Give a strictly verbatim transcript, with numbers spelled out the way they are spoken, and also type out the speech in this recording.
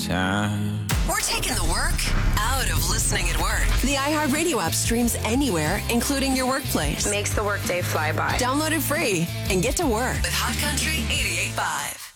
time. We're taking the work out of listening at work. The iHeartRadio app streams anywhere, including your workplace. Makes the workday fly by. Download it free and get to work with Hot Country eighty-eight point five.